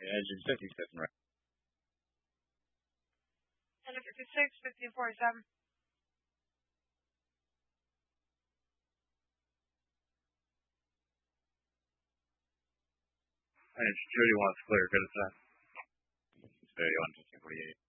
Engine 57, right? And 56, 1547. Jody wants clear. Good as that. Jody on 1548.